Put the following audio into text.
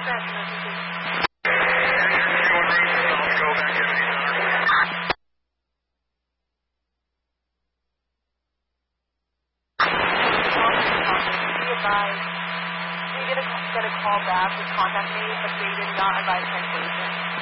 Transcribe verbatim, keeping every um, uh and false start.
Advise, you get a, get a call back, just contact me, but they did not advise cancellation.